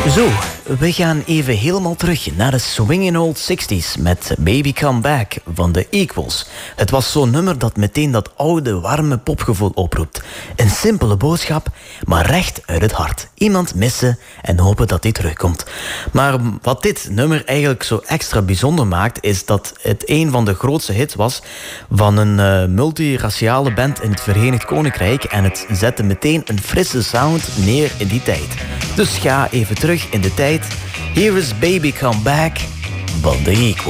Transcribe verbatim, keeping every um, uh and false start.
Zo, we gaan even helemaal terug naar de swinging old sixties met Baby Come Back van de Equals. Het was zo'n nummer dat meteen dat oude, warme popgevoel oproept. Een simpele boodschap, maar recht uit het hart. Iemand missen en hopen dat hij terugkomt. Maar wat dit nummer eigenlijk zo extra bijzonder maakt, is dat het een van de grootste hits was van een uh, multiraciale band in het Verenigd Koninkrijk en het zette meteen een frisse sound neer in die tijd. Dus ga even terug in de tijd. Here is Baby Come Back van The Equals.